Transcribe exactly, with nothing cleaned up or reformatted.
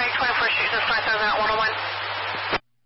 twenty-fourth Street, just five thousand at one oh one.